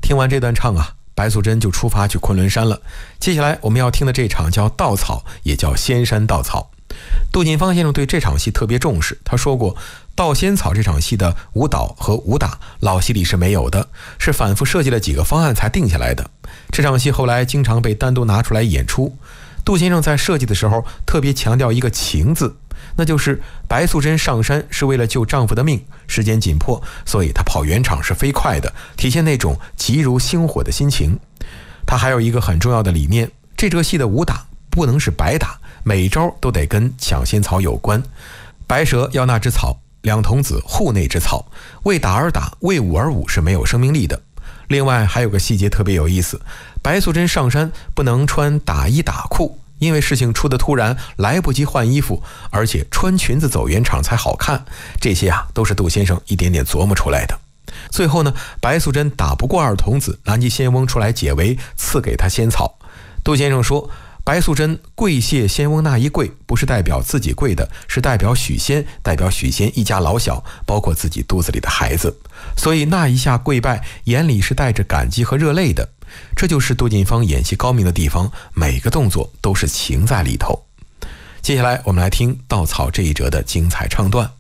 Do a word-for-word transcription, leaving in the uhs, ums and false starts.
听完这段唱啊，白素贞就出发去昆仑山了。接下来我们要听的这场叫稻草，也叫仙山稻草。杜近芳先生对这场戏特别重视，他说过，稻仙草这场戏的舞蹈和武打老戏里是没有的，是反复设计了几个方案才定下来的。这场戏后来经常被单独拿出来演出。杜先生在设计的时候特别强调一个情字，那就是白素贞上山是为了救丈夫的命，时间紧迫，所以她跑圆场是飞快的，体现那种急如星火的心情。她还有一个很重要的理念，这出戏的武打不能是白打，每招都得跟抢仙草有关。白蛇要那只草，两童子护那只草，为打而打，为舞而舞是没有生命力的。另外还有个细节特别有意思，白素贞上山不能穿打衣打裤，因为事情出得突然，来不及换衣服，而且穿裙子走圆场才好看。这些啊都是杜先生一点点琢磨出来的。最后呢，白素贞打不过二童子，南极仙翁出来解围，赐给他仙草。杜先生说，白素贞跪谢仙翁那一跪，不是代表自己跪的，是代表许仙，代表许仙一家老小，包括自己肚子里的孩子。所以那一下跪拜，眼里是带着感激和热泪的。这就是杜近芳演戏高明的地方，每个动作都是情在里头。接下来我们来听稻草这一折的精彩唱段。